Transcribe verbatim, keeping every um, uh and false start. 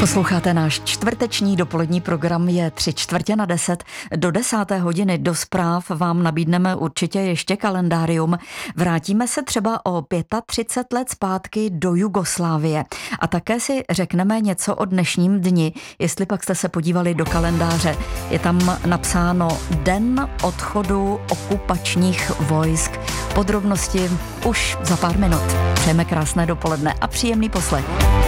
Posloucháte náš čtvrteční dopolední program, je tři čtvrtě na deset. Do desáté hodiny do zpráv vám nabídneme určitě ještě kalendárium. Vrátíme se třeba o třicet pět let zpátky do Jugoslávie a také si řekneme něco o dnešním dni, jestli pak jste se podívali do kalendáře. Je tam napsáno Den odchodu okupačních vojsk. Podrobnosti už za pár minut. Přejeme krásné dopoledne a příjemný poslech.